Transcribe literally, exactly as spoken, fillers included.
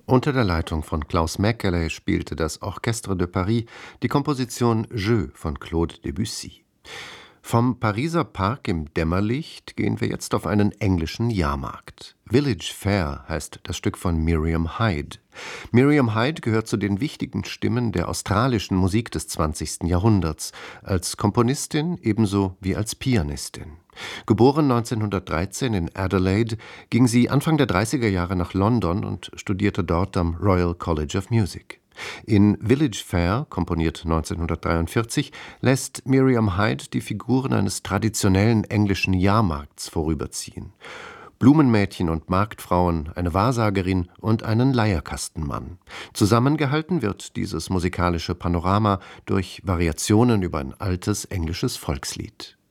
Unter der Leitung von Klaus Mäkelä spielte das Orchestre de Paris die Komposition Jeux von Claude Debussy. Vom Pariser Park im Dämmerlicht gehen wir jetzt auf einen englischen Jahrmarkt. Village Fair heißt das Stück von Miriam Hyde. Miriam Hyde gehört zu den wichtigen Stimmen der australischen Musik des zwanzigsten Jahrhunderts, als Komponistin ebenso wie als Pianistin. Geboren neunzehnhundertdreizehn in Adelaide, ging sie Anfang der dreißiger Jahre nach London und studierte dort am Royal College of Music. In Village Fair, komponiert neunzehnhundertdreiundvierzig, lässt Miriam Hyde die Figuren eines traditionellen englischen Jahrmarkts vorüberziehen. Blumenmädchen und Marktfrauen, eine Wahrsagerin und einen Leierkastenmann. Zusammengehalten wird dieses musikalische Panorama durch Variationen über ein altes englisches Volkslied.